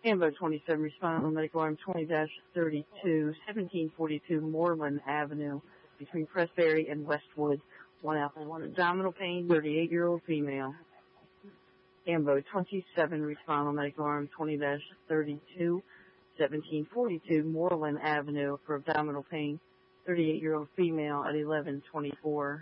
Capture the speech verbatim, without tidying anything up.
Ambo twenty-seven, responding on medical arm twenty dash thirty-two, seventeen forty-two Moreland Avenue, between Pressberry and Westwood. One outlet, one abdominal pain, thirty-eight-year-old female. Ambo twenty-seven, responding on medical arm twenty dash thirty-two, seventeen forty-two Moreland Avenue for abdominal pain, thirty-eight-year-old female at eleven twenty-four.